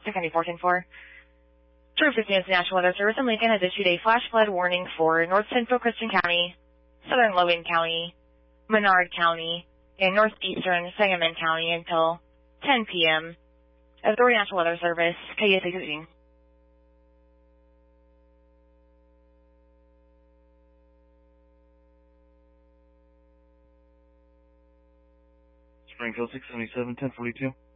Jefferson County 410-4. True 15 National Weather Service in Lincoln has issued a flash flood warning for North Central Christian County, Southern Logan County, Menard County, and Northeastern Sangamon County until 10 p.m. Authority National Weather Service, KSA 16. Springfield 677, 1042.